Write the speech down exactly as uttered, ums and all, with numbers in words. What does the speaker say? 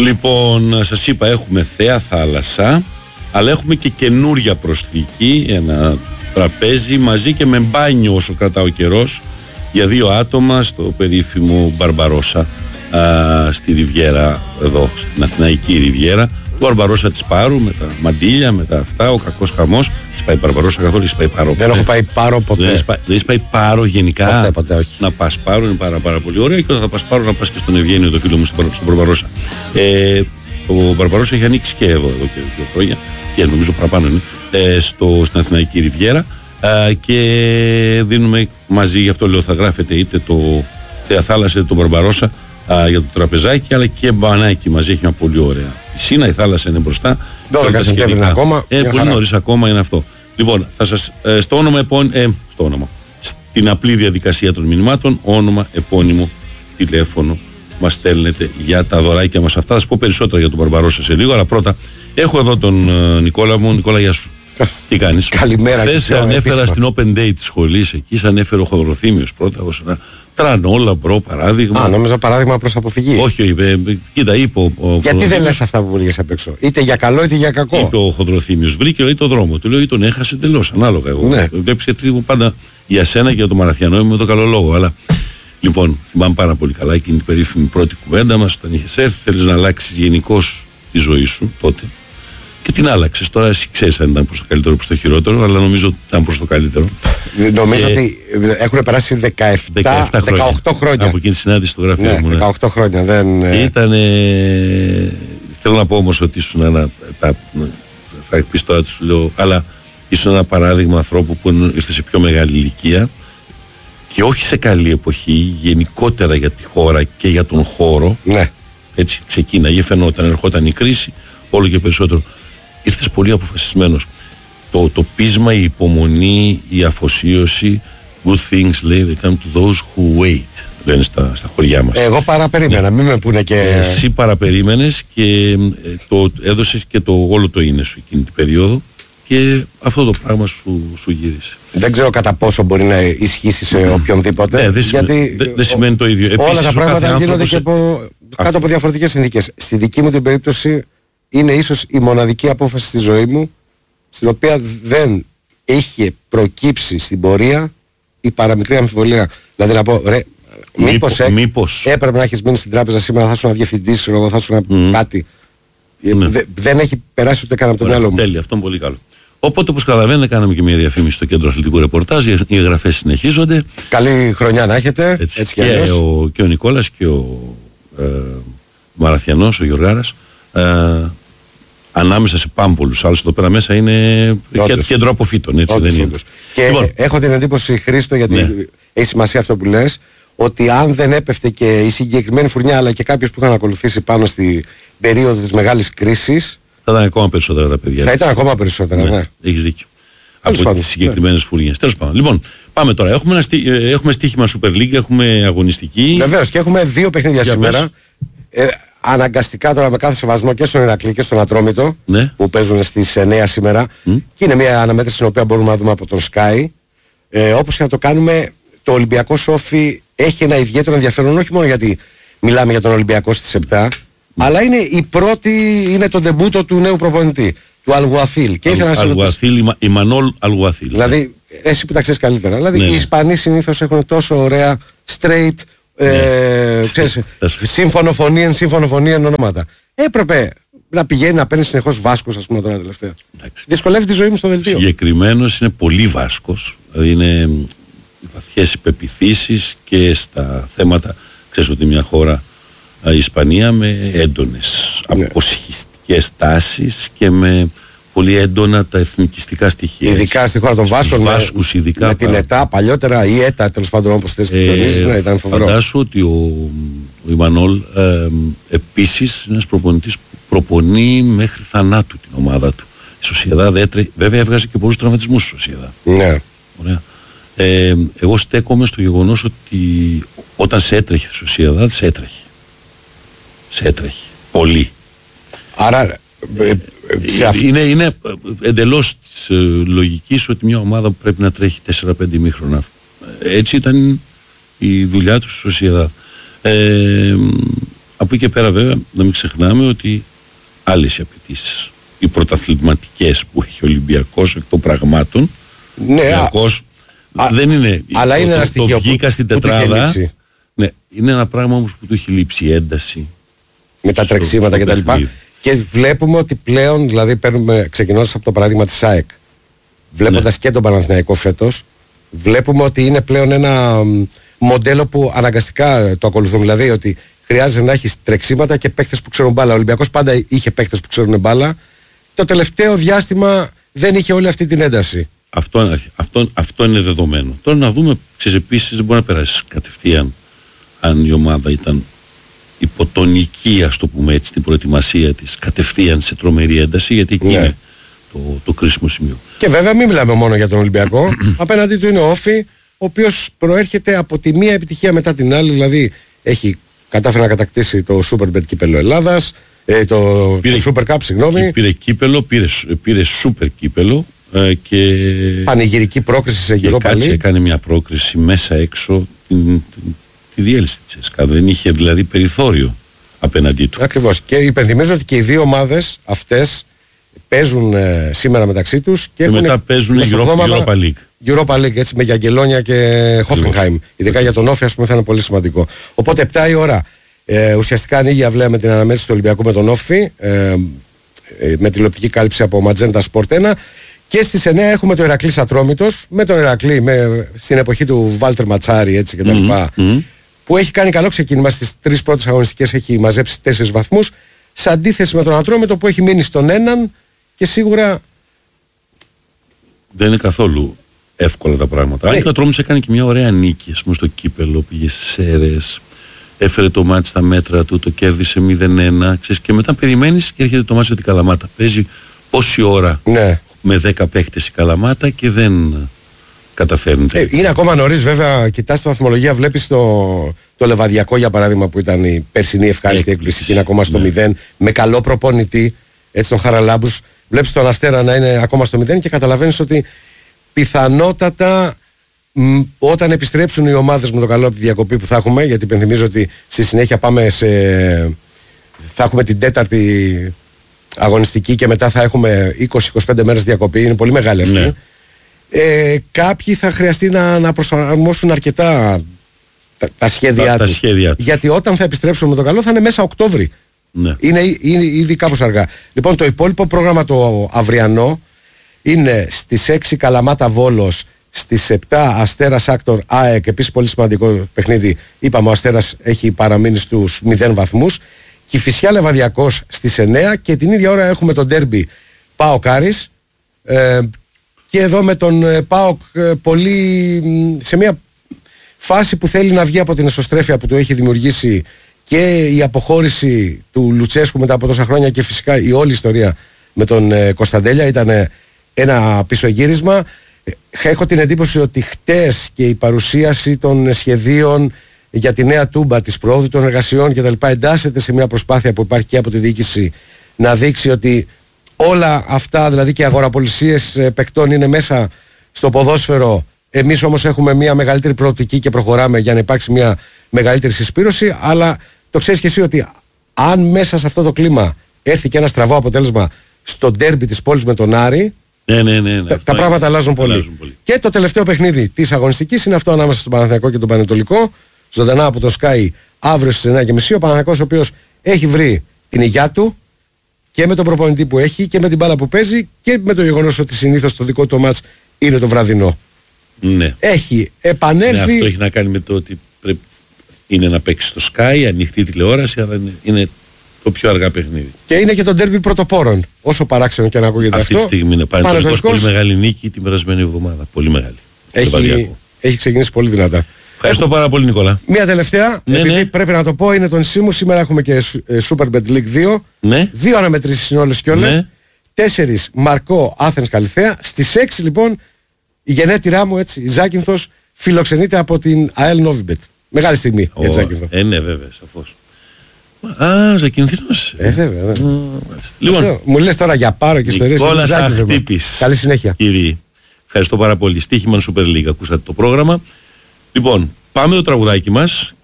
Λοιπόν, σας είπα, έχουμε θέα θάλασσα, αλλά έχουμε και καινούρια προσθήκη, ένα τραπέζι μαζί και με μπάνιο όσο κρατά ο καιρός για δύο άτομα στο περίφημο Μπαρμπαρόσα α, στη Ριβιέρα, εδώ στην Αθηναϊκή Ριβιέρα. Το Μπαρμπαρόσα της Πάρου με τα μαντήλια, με τα αυτά, ο κακός χαμός. Έχεις πάει Μπαρμπαρόσα καθόλου? Έχεις πάει Πάρο? Δεν έχω πάει Πάρο ποτέ. Δεν έχεις πάει, δεν έχεις πάει Πάρο γενικά? Ποτέ, ποτέ, όχι. Να πας Πάρο είναι πάρα, πάρα πολύ ωραία, και όταν θα πας Πάρο να πας και στον Ευγένιο, το φίλο μου, στον Μπαρμπαρόσα. Ε, ο Μπαρμπαρόσα έχει ανοίξει και εδώ, εδώ και δύο χρόνια, και νομίζω παραπάνω είναι, ε, στο, στην Αθηναϊκή Ριβιέρα, ε, και δίνουμε μαζί, γι' αυτό λέω θα γράφετε είτε το Θέα Θάλασσα είτε το Μπαρμπαρόσα α, για το τραπεζάκι, αλλά και μπανάκι μαζί, έχει μια πολύ ωραία πισίνα, η θάλασσα είναι μπροστά. δώδεκα Σεπτέμβρη ακόμα. Ε, πολύ νωρίς ακόμα είναι αυτό. Λοιπόν, θα σας, ε, στο όνομα επών, ε, στο όνομα, στην απλή διαδικασία των μηνυμάτων, όνομα, επώνυμο, τηλέφωνο, μας στέλνετε για τα δωράκια μας αυτά. Θα σας πω περισσότερα για τον Μπαρμπαρόσα σε λίγο, αλλά πρώτα έχω εδώ τον ε, Νικόλα μου. Νικόλα, γεια σου. Τι κάνεις? Καλημέρα. Χθες σε ανέφερα στην Open Day της σχολής εκεί, σε ανέφερε ο Χοδροθύμιος πρώτα ως ένα τρανόλα μπρο παράδειγμα. Α, νόμιζα παράδειγμα προς αποφυγή. Όχι, όχι, ε, κοίτα, είπε ο, ο Γιατί δεν λες αυτά που λέγες απ' έξω? Είτε για καλό είτε για κακό. Είπε ο Χοδροθύμιος, βρήκε λέει το δρόμο. Του λέω ή τον έχασε τελώς, ανάλογα. Εγώ. Ναι. Βλέπεις, γιατί πάντα για σένα και για το Μαραθιανό είμαι με το καλό λόγο. Αλλά λοιπόν, θυμάμαι πάρα πολύ καλά εκείνη την περίφημη πρώτη κουβέντα μας, όταν είχες έρθει, θέλεις να αλλάξεις γενικώς τη ζωή σου τότε. Και την άλλαξες. Τώρα εσύ ξέρεις αν ήταν προς το καλύτερο ή προς το χειρότερο, αλλά νομίζω ότι ήταν προς το καλύτερο. Νομίζω και... ότι έχουν περάσει δεκαεπτά, δεκαοκτώ χρόνια. Από εκείνη τη συνάντηση στο γραφείο ναι, μου. Ναι, δεκαοκτώ χρόνια. Δεν... Ήτανε... Θέλω να πω όμως ότι ήσουν ένα... Τα... Θα πεις τώρα, σου λέω, αλλά ήσουν ένα παράδειγμα ανθρώπου που ήρθε σε πιο μεγάλη ηλικία και όχι σε καλή εποχή, γενικότερα για τη χώρα και για τον χώρο. Ναι. Έτσι ξεκίναγε, φαινόταν, ερχόταν η κρίση, όλο και περισσότερο. Ήρθες πολύ αποφασισμένος. Το, το πείσμα, η υπομονή, η αφοσίωση, good things λέει, they come to those who wait, λένε στα, στα χωριά μας. Εγώ παραπερίμενα, ναι. Μην με πούνε και... Εσύ παραπερίμενες και ε, το έδωσες και το όλο το είναι σου εκείνη την περίοδο και αυτό το πράγμα σου, σου γύρισε. Δεν ξέρω κατά πόσο μπορεί να ισχύσει σε οποιονδήποτε. Ναι, δεν γιατί δε, δε σημαίνει το ίδιο. Όλα Επίσης, τα πράγματα γίνονται και από... από, κάτω από διαφορετικές συνθήκες. Στη δική μου την περίπτωση είναι ίσως η μοναδική απόφαση στη ζωή μου στην οποία δεν είχε προκύψει στην πορεία η παραμικρή αμφιβολία. Δηλαδή να πω, ρε, μήπως, Μήπως, ε, μήπως. έπρεπε να έχεις μείνει στην τράπεζα σήμερα, θα ήσουν διευθυντής, εγώ θα ήσουν mm. κάτι. Ναι. Δε, δεν έχει περάσει ούτε καν από το μυαλό μου. Τέλεια, αυτό είναι πολύ καλό. Οπότε, όπως καταλαβαίνετε, κάναμε και μια διαφήμιση στο κέντρο αθλητικού ρεπορτάζ. Οι εγγραφές συνεχίζονται. Καλή χρονιά να έχετε. Έτσι, έτσι και, και, ο, και ο Νικόλας και ο ε, Μαραθιανός, ο Γιωργάρας, ε, ανάμεσα σε πάμπολους άλλους εδώ πέρα μέσα είναι όντως. Κέντρο αποφύτων, έτσι όντως, δεν είναι. Όντως. Και λοιπόν, έχω την εντύπωση, Χρήστο, γιατί ναι. έχει σημασία αυτό που λες, ότι αν δεν έπεφτε και η συγκεκριμένη φουρνιά αλλά και κάποιος που είχαν ακολουθήσει πάνω στη περίοδο της μεγάλης κρίσης, θα ήταν ακόμα περισσότερα τα παιδιά. Θα ήταν ακόμα περισσότερα, ναι. ναι. Έχεις δίκιο. Τέλος από τις συγκεκριμένες ναι. φουρνιές. Τέλος πάντων. Λοιπόν, πάμε τώρα. Έχουμε, ένα στί... έχουμε στοίχημα Super League, έχουμε αγωνιστική. Βεβαίως, και έχουμε δύο παιχνίδια για σήμερα. Ε, αναγκαστικά τώρα με κάθε σεβασμό και στον Ηρακλή και στον Ατρόμητο, ναι. που παίζουν στις εννιά σήμερα. Mm. Και είναι μια αναμέτρηση την οποία μπορούμε να δούμε από τον Sky. Ε, όπως και να το κάνουμε, το Ολυμπιακό Σόφι έχει ένα ιδιαίτερο ενδιαφέρον, όχι μόνο γιατί μιλάμε για τον Ολυμπιακό στις επτά, mm. αλλά είναι η πρώτη, είναι το ντεμπούτο του νέου προπονητή, του Αλγουαθίλ. Αλγουαθίλ, η Μανόλ Αλγουαθίλ. Δηλαδή, εσύ που τα ξέρεις καλύτερα. Δηλαδή, ναι. οι Ισπανοί συνήθως έχουν τόσο ωραία straight, ναι. ε, ξέρεις, συμφωνοφωνίεν, συμφωνοφωνίεν ονόματα. Έπρεπε να πηγαίνει να παίρνει συνεχώς Βάσκος, ας πούμε, τώρα τελευταία. Εντάξει. Δυσκολεύει τη ζωή μου στο δελτίο. Συγκεκριμένος είναι πολύ Βάσκος. Δηλαδή είναι βαθιές υπεπιθύσεις και στα θέματα, ξέρεις ότι μια χώρα, η Ισπανία, με έντονες ναι. αποσχιστικές τάσεις και με πολύ έντονα τα εθνικιστικά στοιχεία. Ειδικά στη χώρα των Βάσκων, Βάσκους, με, ειδικά, με την ΕΤΑ παλιότερα ή ΕΤΑ, τέλος πάντων όπως θες την τονίσεις, ναι, ήταν φοβερό. Φαντάσου ότι ο, ο Ιμανόλ ε, επίσης είναι ένας προπονητής που προπονεί μέχρι θανάτου την ομάδα του. Η Σοσιεδάδ έτρεχε, βέβαια έβγαζε και πολλούς τραυματισμούς η Σοσιεδάδ. Ναι. Ωραία. Ε, εγώ στέκομαι στο γεγονός ότι όταν σε έτρεχε η Σοσιεδάδ, σε έτρεχε. Σε έτρεχε. Πολύ. Άρα... Ε, είναι, είναι εντελώς της ε, λογικής ότι μια ομάδα που πρέπει να τρέχει τέσσερα πέντε ημίχρονα. Έτσι ήταν η δουλειά του στη Σοσιεδάδ. Ε, Από εκεί και πέρα βέβαια να μην ξεχνάμε ότι άλλες οι απαιτήσεις, οι πρωταθληματικές που έχει ο Ολυμπιακός εκ των πραγμάτων, ναι, ο Ολυμπιακός α, δεν είναι, αλλά το, είναι ένα το, στοιχείο το βγήκα που, στην που τετράδα, ναι, είναι ένα πράγμα όμως που του έχει λείψει ένταση με τα τρεξίματα κτλ. Και, και βλέπουμε ότι πλέον, δηλαδή παίρνουμε, ξεκινώντας από το παράδειγμα της ΑΕΚ, βλέποντας ναι. και τον Παναθηναϊκό φέτος, βλέπουμε ότι είναι πλέον ένα μοντέλο που αναγκαστικά το ακολουθούν. Δηλαδή ότι χρειάζεται να έχεις τρεξίματα και παίκτες που ξέρουν μπάλα. Ο Ολυμπιακός πάντα είχε παίκτες που ξέρουν μπάλα. Το τελευταίο διάστημα δεν είχε όλη αυτή την ένταση. Αυτό, αυτό, αυτό είναι δεδομένο. Τώρα να δούμε, ξέρεις, επίσης δεν μπορεί να περάσει κατευθείαν αν η ομάδα ήταν υποτονική, ας το πούμε έτσι, στην προετοιμασία της, κατευθείαν σε τρομερή ένταση, γιατί εκεί ναι. είναι το, το κρίσιμο σημείο. Και βέβαια μην μιλάμε μόνο για τον Ολυμπιακό. Απέναντί του είναι ο Όφη, ο οποίος προέρχεται από τη μία επιτυχία μετά την άλλη, δηλαδή έχει κατάφερε να κατακτήσει το Superbet κύπελο Ελλάδας, ε, το, πήρε, το Super Cup, συγγνώμη. Πήρε κύπελο, πήρε, πήρε Super κύπελο ε, και... Πανηγυρική πρόκριση σε Europa League. Κάτσε, έκανε μια πρόκριση μέσα έξω, την, την, τη διέλυση της ΕΣΚΑ. Δεν είχε δηλαδή περιθώριο απέναντί του. Ακριβώς. Και υπενθυμίζω ότι και οι δύο ομάδες αυτές παίζουν ε, σήμερα μεταξύ τους και, και μετά παίζουν Europa League. Europa League, έτσι, με Γιαγγελόνια και Hoffenheim. Ειδικά για τον Όφη, ας πούμε, θα είναι πολύ σημαντικό. Οπότε επτά η ώρα ε, ουσιαστικά ανοίγει η αυλαία με την αναμέτρηση του Ολυμπιακού με τον Όφη, ε, ε, με τηλεοπτική κάλυψη από Magenta Sport ένα. Και στις εννιά έχουμε το Ηρακλής Ατρόμητος, με τον Ηρακλή με, στην εποχή του Βάλτερ Ματσάρη, έτσι και τα λοιπά, mm-hmm. που έχει κάνει καλό ξεκίνημα στις τρεις πρώτες αγωνιστικές, έχει μαζέψει τέσσερις βαθμούς, σε αντίθεση με τον Ατρόμητο που έχει μείνει στον έναν και σίγουρα δεν είναι καθόλου εύκολα τα πράγματα. Αν και ο Ατρόμητος έκανε και μια ωραία νίκη, ας πούμε, στο κύπελο, πήγε στις αίρες, έφερε το μάτι στα μέτρα του, το κέρδισε μηδέν ένα, ξέρεις, και μετά περιμένεις και έρχεται το μάτι στην Καλαμάτα. Παίζει πόση ώρα ναι. με δέκα παίχτες η Καλαμάτα και δεν καταφέρνει. Ε, είναι ακόμα νωρίς, βέβαια. Κοιτάς τη βαθμολογία, βλέπεις το, το Λεβαδιακό για παράδειγμα που ήταν η περσινή ευχάριστη έκπληξη και είναι ακόμα στο μηδέν, ναι. με καλό προπονητή, έτσι, τον Χαραλάμπους. Βλέπεις τον Αστέρα να είναι ακόμα στο μηδέν και καταλαβαίνεις ότι πιθανότατα μ, όταν επιστρέψουν οι ομάδες με το καλό από τη διακοπή που θα έχουμε, γιατί υπενθυμίζω ότι στη συνέχεια πάμε σε, θα έχουμε την τέταρτη αγωνιστική και μετά θα έχουμε είκοσι με είκοσι πέντε μέρες διακοπή, είναι πολύ μεγάλη αυτή. Ναι. Ε, κάποιοι θα χρειαστεί να, να προσαρμόσουν αρκετά τα, τα σχέδιά τα, τους. Τα σχέδιά τους. Γιατί όταν θα επιστρέψουν με το καλό θα είναι μέσα Οκτώβρη. Ναι. Είναι, είναι ήδη κάπως αργά. Λοιπόν, το υπόλοιπο πρόγραμμα το αυριανό είναι στις έξι Καλαμάτα Βόλος, στις επτά Αστέρας Άκτορ ΑΕΚ, επίσης πολύ σημαντικό παιχνίδι. Είπαμε, ο Αστέρας έχει παραμείνει στους μηδέν βαθμούς. Κηφισιά Λεβαδιακός στις εννιά και την ίδια ώρα έχουμε το ντέρμπι ΠΑΟΚ Άρης. Ε, και εδώ με τον ε, ΠΑΟΚ ε, πολύ σε μια φάση που θέλει να βγει από την εσωστρέφεια που του έχει δημιουργήσει και η αποχώρηση του Λουτσέσκου μετά από τόσα χρόνια και φυσικά η όλη ιστορία με τον ε, Κωνσταντέλια ήταν ε, ένα πισωγύρισμα. Έχω την εντύπωση ότι χτες και η παρουσίαση των σχεδίων για τη νέα τούμπα, της προόδου των εργασιών κτλ. Εντάσσεται σε μια προσπάθεια που υπάρχει και από τη διοίκηση να δείξει ότι όλα αυτά, δηλαδή και οι αγοραπολισίες παικτών, είναι μέσα στο ποδόσφαιρο. Εμείς όμως έχουμε μια μεγαλύτερη προοπτική και προχωράμε για να υπάρξει μια μεγαλύτερη συσπήρωση. Αλλά το ξέρεις και εσύ ότι αν μέσα σε αυτό το κλίμα έρθει και ένα στραβό αποτέλεσμα στο ντέρμπι της πόλης με τον Άρη, ναι, ναι, ναι, ναι, τα, τα πράγματα αλλάζουν πολύ. αλλάζουν πολύ. Και το τελευταίο παιχνίδι της αγωνιστικής είναι αυτό ανάμεσα στον Παναθηναϊκό και τον Πανετολικό. Ζωντανά από το Sky αύριο στις εννιά και μισή. Ο Παναθηναϊκός, ο οποίος έχει βρει την υγειά του και με τον προπονητή που έχει και με την μπάλα που παίζει και με το γεγονός ότι συνήθως το δικό του μάτς είναι το βραδινό. Ναι. Έχει επανέλθει. Ναι, αυτό έχει να κάνει με το ότι πρέπει είναι να παίξει στο Sky, ανοιχτή τηλεόραση, αλλά είναι, είναι το πιο αργά παιχνίδι. Και είναι και το ντέρμπι πρωτοπόρων. Όσο παράξενο και να ακούγεται αυτή αυτό. Αυτή τη στιγμή είναι Πανετολικός, πολύ μεγάλη νίκη την περασμένη εβδομάδα. Πολύ μεγάλη. Έχει, έχει ξεκινήσει πολύ δυνατά. Ευχαριστώ πάρα πολύ, Νικόλα. Μία τελευταία, ναι, επειδή ναι. πρέπει να το πω, είναι το νησί μου. Σήμερα έχουμε και Superbet League δύο. Ναι. Δύο αναμετρήσεις είναι όλες και όλες. Ναι. Τέσσερις Μαρκό Άθενς Καλυθέα. Στις έξι λοιπόν η γενέτειρά μου, έτσι, η Ζάκυνθος, φιλοξενείται από την ΑΕΛ Νόβιμπετ. Μεγάλη στιγμή oh, για τη Ζάκυνθο. Ε, ναι, βέβαια, σαφώς. Α, Ζακυνθινός. Ε, βέβαια. βέβαια. Mm, λοιπόν, αυτό, μου λες τώρα για πάρο και ιστορίες. Νικόλας Αχτύπης. Καλή συνέχεια. Κύριοι, ευχαριστώ πάρα πολύ. Στοίχημα Super League, ακούσατε το πρόγραμμα. Λοιπόν, πάμε το τραγουδάκι μας